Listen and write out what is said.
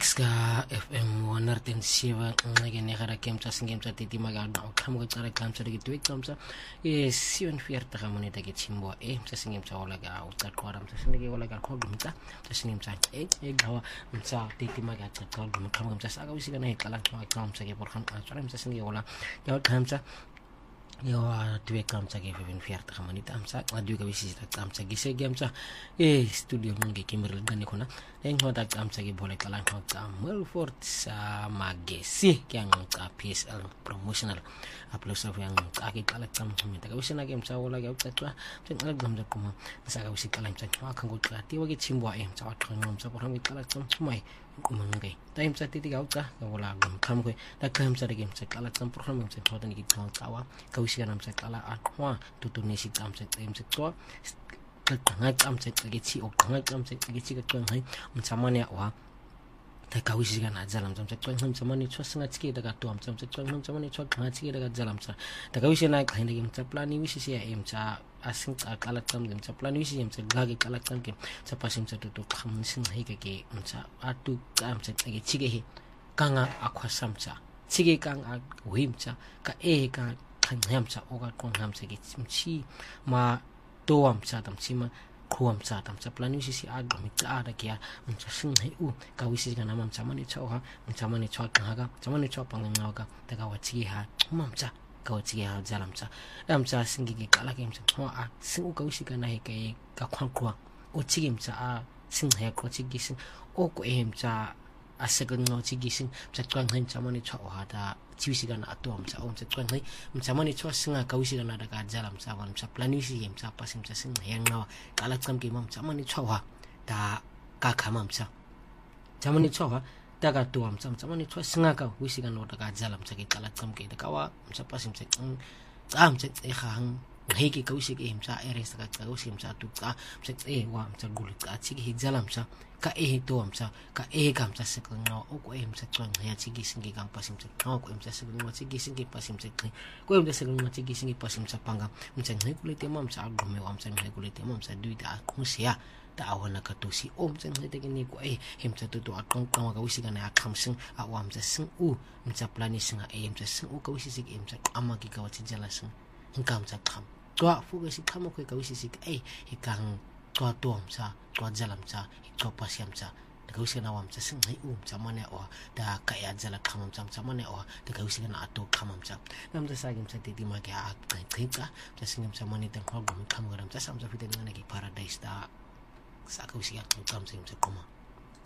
Ska FM 107 ngayon nakara kemsa singkemsa titi maganda kamu kara kamsa dagi tuik kamsa siun fierta kamu ni dagi chimbo sa singkemsa wala ga utar kwaram sa sindagi wala ga kodum sa singkemsa gawa sa titi magata kodum kamu kamsa sa gawisi kana hekala kamsa ke porkan asara sa sindagi wala gawa kamsa yo tuik kamsa ke fevin fierta kamu ni tamsa adu gawisi sa kamsa gise gamsa studio mungi kimirl gani kona ngoda kamsa ke boleh kalang kamal fort sa magesi yang PSL promotional upload of yang aki kalat kam minta ka wisi na game sa wala ga utla sen alag gam da kuma sa ga wisi kalang sa kan go klati wagi chimbo sa atong ngam sa porang kalat kam mai kuma ngai time sa titi ga utla ga wala gam kam ko da kam sa game sa kalat kam porang sa thodan ki tawa ka wisi nam sa kala atwa tutuni si kam sa time sa to ngai am sa gi chi o ngai am sa gi chi ga tong hai samanya wa ta kawisi kana jalam sam sa tong samani chosnga chiki daga to am sam sa tong samani chok nga chiki daga jalam sa ta kawisi na khain dagi sa plani wisi sia em sa asing kalat kam dem sa plani wisi em sa gagi kalat kam ke sa pasim sa to kham sing hai ka ke sa atu kam sa gi chiki he kanga akwa sam sa chiki kang a wim sa ka ka khan ham sa o ga kong ham sa gi chi ma to am sa tam chi ma kuam sa tam sa plani si agam ta ada kia sa sing hai kawisi kana mam samani choha samani chwa kaga samani chwa pangaga ta ka wachi ha mam sa ka wachi ha jalam sa dam sa singi ki kala kem sa a sing kawisi kana he kai ka khwan kwa o chi gem sa a sing hai ko chi gi sing o ko em sa a second no chi gi sing sa twang hen samani chwa da chiwisi kana atom sa om sa twang hai samani chwa singa kawisi kana da ka jalam sa wan sa plani si em sa pasim sa sing yang na kalat kam ke mam samani chwa da ka khamam sa samani chwa da ka tuam sam samani chwa singa ka wisi kana da ka jalam sa ke kalat kam ke da kawa sa pasim sa am sa khang hei ki kawisi ke em sa eres ka kawisi em sa tu ka sa wa sa gulit ka chi ke jalam sa ka to am sa ka kam sa sekang no o ko em sa twang ya chi gi singi kang pasim sa no ko em sa sekang no chi gi singi pasim sa ko em sa sekang no chi gi singi pasim sa pangam mchang hei kulit mam sa gume am sa hei kulit mam sa duita kung sia ta awana ka to si om chang hei te ni ko hem sa to akong kang ka wisi kana akham sing awam sa sing mcha plani singa em sa sing ka wisi sig em sa ama ki ka wachi jala sing hingkam sa kham to fu ga si kham ko ka wisi sig hikang to am sa to jalam sa to pasiam sa da kawisi na wam sa sing hai sa mane o da ka ya jala khamam sa mane o da kawisi na ato khamam sa nam sa sagim sa titi ma ka kai ka sa singam sa mane tan khol gum kham garam sa sam sa fitan na ki paradise da sa kawisi ya kam sa koma